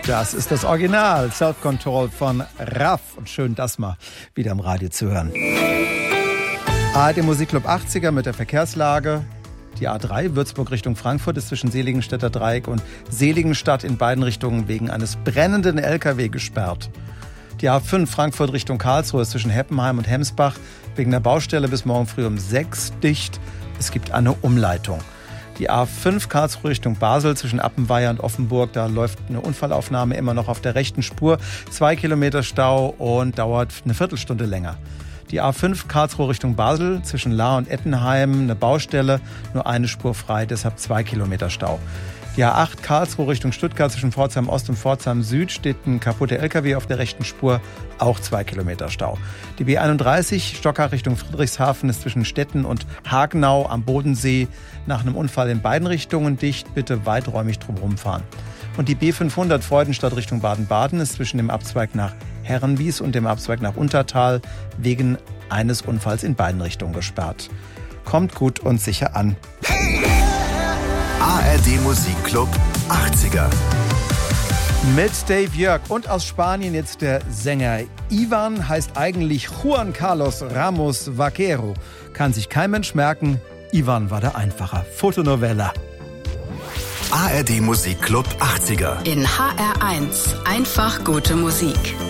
Das ist das Original Self-Control von Raff. Und schön, das mal wieder im Radio zu hören. ARD Musikclub 80er mit der Verkehrslage. Die A3 Würzburg Richtung Frankfurt ist zwischen Seligenstädter Dreieck und Seligenstadt in beiden Richtungen wegen eines brennenden LKW gesperrt. Die A5 Frankfurt Richtung Karlsruhe ist zwischen Heppenheim und Hemsbach wegen der Baustelle bis morgen früh um 6 dicht. Es gibt eine Umleitung. Die A5 Karlsruhe Richtung Basel zwischen Appenweier und Offenburg, da läuft eine Unfallaufnahme immer noch auf der rechten Spur. 2 Kilometer Stau und dauert eine Viertelstunde länger. Die A5 Karlsruhe Richtung Basel zwischen Lahr und Ettenheim, eine Baustelle, nur eine Spur frei, deshalb 2 Kilometer Stau. Die A8 Karlsruhe Richtung Stuttgart zwischen Pforzheim Ost und Pforzheim Süd steht ein kaputter LKW auf der rechten Spur, auch 2 Kilometer Stau. Die B31 Stockach Richtung Friedrichshafen ist zwischen Stetten und Hagenau am Bodensee nach einem Unfall in beiden Richtungen dicht, bitte weiträumig drumherum fahren. Und die B500 Freudenstadt Richtung Baden-Baden ist zwischen dem Abzweig nach Herrenwies und dem Abzweig nach Untertal wegen eines Unfalls in beiden Richtungen gesperrt. Kommt gut und sicher an. ARD Musikclub 80er. Mit Dave Jörg und aus Spanien jetzt der Sänger. Ivan heißt eigentlich Juan Carlos Ramos Vaquero. Kann sich kein Mensch merken. Ivan war der Einfacher. Fotonovella. ARD Musikclub 80er. In HR1 einfach gute Musik.